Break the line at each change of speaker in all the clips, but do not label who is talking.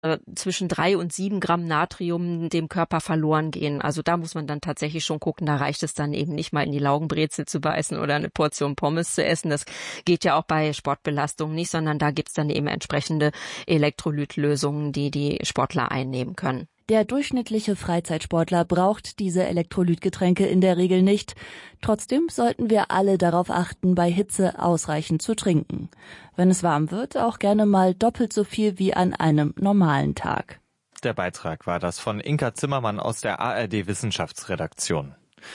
zwischen 3 und 7 Gramm Natrium dem Körper verloren gehen. Also da muss man dann tatsächlich schon gucken, da reicht es dann eben nicht mal in die Laugenbrezel zu beißen oder eine Portion Pommes zu essen. Das geht ja auch bei Sportbelastung nicht, sondern da gibt's dann eben entsprechende Elektrolytlösungen, die die Sportler einnehmen können.
Der durchschnittliche Freizeitsportler braucht diese Elektrolytgetränke in der Regel nicht. Trotzdem sollten wir alle darauf achten, bei Hitze ausreichend zu trinken. Wenn es warm wird, auch gerne mal doppelt so viel wie an einem normalen Tag.
Der Beitrag war das von Inka Zimmermann aus der ARD Wissenschaftsredaktion.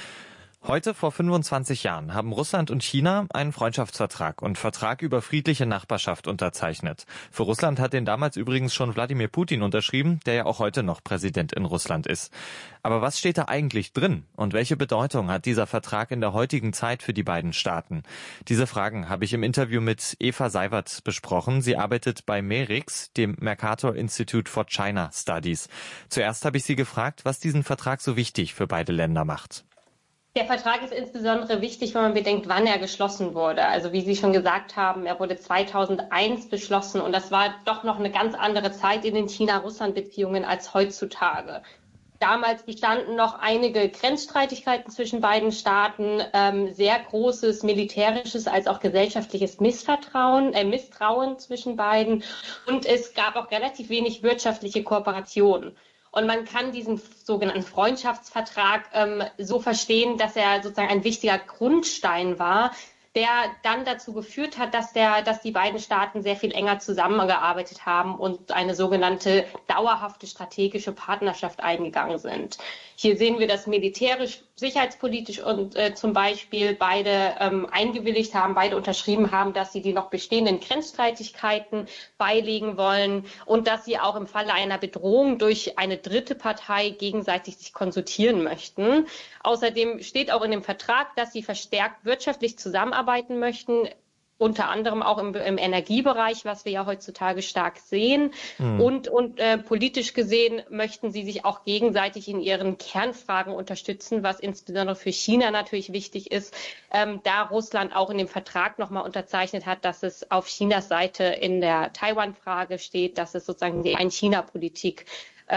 Heute vor 25 Jahren haben Russland und China einen Freundschaftsvertrag und Vertrag über friedliche Nachbarschaft unterzeichnet. Für Russland hat den damals übrigens schon Wladimir Putin unterschrieben, der ja auch heute noch Präsident in Russland ist. Aber was steht da eigentlich drin und welche Bedeutung hat dieser Vertrag in der heutigen Zeit für die beiden Staaten? Diese Fragen habe ich im Interview mit Eva Seiwert besprochen. Sie arbeitet bei MERIX, dem Mercator Institute for China Studies. Zuerst habe ich sie gefragt, was diesen Vertrag so wichtig für beide Länder macht.
Der Vertrag ist insbesondere wichtig, wenn man bedenkt, wann er geschlossen wurde. Also wie Sie schon gesagt haben, er wurde 2001 beschlossen und das war doch noch eine ganz andere Zeit in den China-Russland-Beziehungen als heutzutage. Damals bestanden noch einige Grenzstreitigkeiten zwischen beiden Staaten, sehr großes militärisches als auch gesellschaftliches Misstrauen zwischen beiden und es gab auch relativ wenig wirtschaftliche Kooperation. Und man kann diesen sogenannten Freundschaftsvertrag so verstehen, dass er sozusagen ein wichtiger Grundstein war, der dann dazu geführt hat, dass die beiden Staaten sehr viel enger zusammengearbeitet haben und eine sogenannte dauerhafte strategische Partnerschaft eingegangen sind. Hier sehen wir, dass militärisch, sicherheitspolitisch und zum Beispiel beide eingewilligt haben, beide unterschrieben haben, dass sie die noch bestehenden Grenzstreitigkeiten beilegen wollen und dass sie auch im Falle einer Bedrohung durch eine dritte Partei gegenseitig sich konsultieren möchten. Außerdem steht auch in dem Vertrag, dass sie verstärkt wirtschaftlich zusammenarbeiten möchten, unter anderem auch im Energiebereich, was wir ja heutzutage stark sehen. Und politisch gesehen möchten sie sich auch gegenseitig in ihren Kernfragen unterstützen, was insbesondere für China natürlich wichtig ist, da Russland auch in dem Vertrag nochmal unterzeichnet hat, dass es auf Chinas Seite in der Taiwan-Frage steht, dass es sozusagen die Ein-China-Politik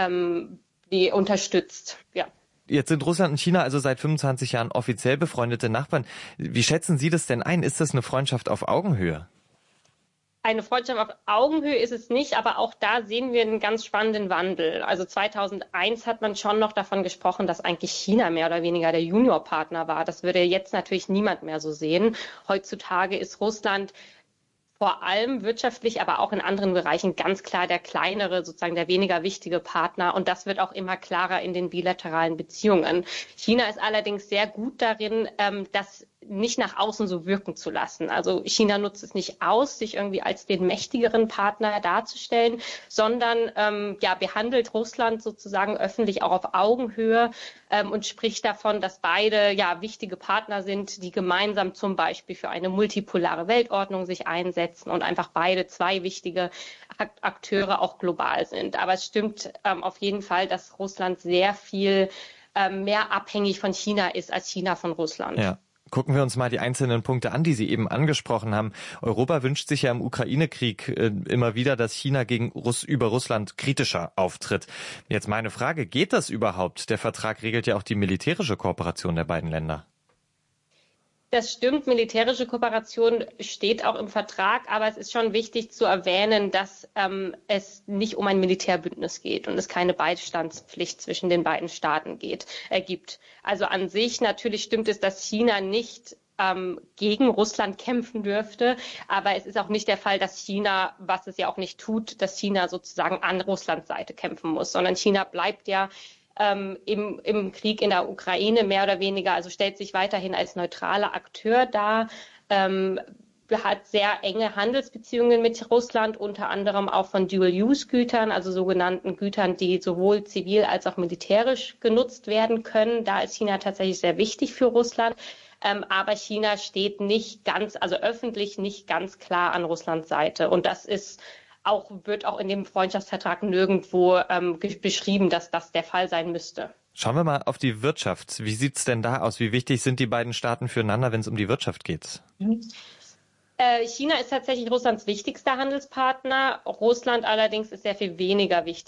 die unterstützt. Ja.
Jetzt sind Russland und China also seit 25 Jahren offiziell befreundete Nachbarn. Wie schätzen Sie das denn ein? Ist das eine Freundschaft auf Augenhöhe?
Eine Freundschaft auf Augenhöhe ist es nicht, aber auch da sehen wir einen ganz spannenden Wandel. Also 2001 hat man schon noch davon gesprochen, dass eigentlich China mehr oder weniger der Juniorpartner war. Das würde jetzt natürlich niemand mehr so sehen. Heutzutage ist Russland vor allem wirtschaftlich, aber auch in anderen Bereichen ganz klar der kleinere, sozusagen der weniger wichtige Partner. Und das wird auch immer klarer in den bilateralen Beziehungen. China ist allerdings sehr gut darin, das nicht nach außen so wirken zu lassen. Also China nutzt es nicht aus, sich irgendwie als den mächtigeren Partner darzustellen, sondern behandelt Russland sozusagen öffentlich auch auf Augenhöhe und spricht davon, dass beide wichtige Partner sind, die gemeinsam zum Beispiel für eine multipolare Weltordnung sich einsetzen und einfach beide zwei wichtige Akteure auch global sind. Aber es stimmt auf jeden Fall, dass Russland sehr viel mehr abhängig von China ist als China von Russland.
Ja. Gucken wir uns mal die einzelnen Punkte an, die Sie eben angesprochen haben. Europa wünscht sich ja im Ukraine-Krieg immer wieder, dass China über Russland kritischer auftritt. Jetzt meine Frage, geht das überhaupt? Der Vertrag regelt ja auch die militärische Kooperation der beiden Länder.
Das stimmt, militärische Kooperation steht auch im Vertrag, aber es ist schon wichtig zu erwähnen, dass es nicht um ein Militärbündnis geht und es keine Beistandspflicht zwischen den beiden Staaten gibt. Also an sich natürlich stimmt es, dass China nicht gegen Russland kämpfen dürfte, aber es ist auch nicht der Fall, dass China, was es ja auch nicht tut, dass China sozusagen an Russlands Seite kämpfen muss, sondern China bleibt ja im Krieg in der Ukraine mehr oder weniger, also stellt sich weiterhin als neutraler Akteur dar, hat sehr enge Handelsbeziehungen mit Russland, unter anderem auch von Dual-Use-Gütern, also sogenannten Gütern, die sowohl zivil als auch militärisch genutzt werden können. Da ist China tatsächlich sehr wichtig für Russland. Aber China steht öffentlich nicht ganz klar an Russlands Seite. Und das wird auch in dem Freundschaftsvertrag nirgendwo beschrieben, dass das der Fall sein müsste.
Schauen wir mal auf die Wirtschaft. Wie sieht's denn da aus? Wie wichtig sind die beiden Staaten füreinander, wenn es um die Wirtschaft geht?
China ist tatsächlich Russlands wichtigster Handelspartner. Russland allerdings ist sehr viel weniger wichtig